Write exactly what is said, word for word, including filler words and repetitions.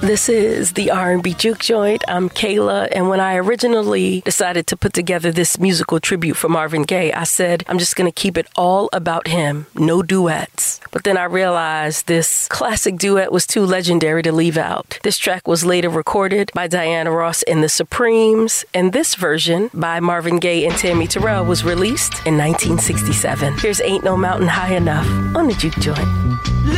This is the R and B Juke Joint. I'm Kayla, and when I originally decided to put together this musical tribute for Marvin Gaye, I said, I'm just going to keep it all about him, no duets. But then I realized this classic duet was too legendary to leave out. This track was later recorded by Diana Ross and the Supremes, and this version by Marvin Gaye and Tammy Terrell was released in nineteen sixty-seven. Here's Ain't No Mountain High Enough on the Juke Joint.